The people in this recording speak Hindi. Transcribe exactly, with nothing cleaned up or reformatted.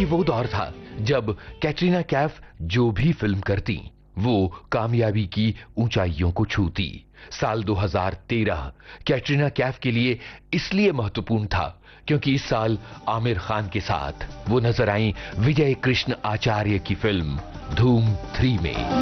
ये वो दौर था जब कैटरीना कैफ जो भी फिल्म करती वो कामयाबी की ऊंचाइयों को छूती। साल दो हज़ार तेरह कैटरीना कैफ के लिए इसलिए महत्वपूर्ण था क्योंकि इस साल आमिर खान के साथ वो नजर आई विजय कृष्ण आचार्य की फिल्म धूम थ्री में।